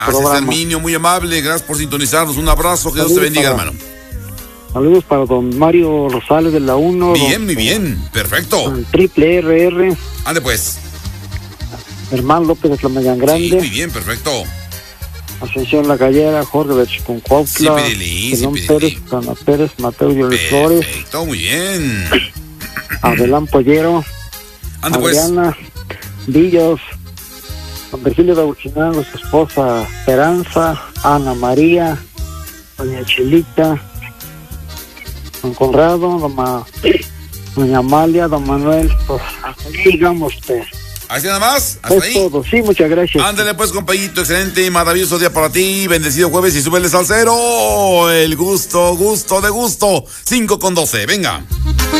programa. Herminio, muy amable, gracias por sintonizarnos. Un abrazo, que Dios te bendiga, hermano. Saludos para don Mario Rosales de la 1. Bien, muy bien, perfecto. Don Triple RR. Ande pues. Germán López de Tlamayán Grande. Sí, muy bien, perfecto. Ascensión La Gallera, Jorge de Chiconcuautla, Pelón Pérez, Ana Pérez, Mateo de Flores. Perfecto, muy bien. Abelán Pollero. Ande Adriana Villos, don Virgilio de Urchinango, su esposa Esperanza, Ana María, doña Chilita, don Conrado, doña Amalia, don Manuel. Pues hasta ahí llegamos, ¿Así nada más? ¿Hasta es ahí? todo, sí, muchas gracias. Ándale pues, compañito, excelente y maravilloso día para ti, bendecido jueves y súbele salsero, el gusto de gusto, 5:12, venga.